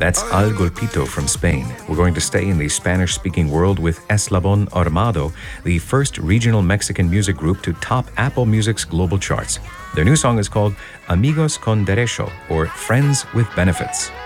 That's Al Golpito from Spain. We're going to stay in the Spanish-speaking world with Eslabon Armado, the first regional Mexican music group to top Apple Music's global charts. Their new song is called Amigos con Derecho, or Friends with Benefits.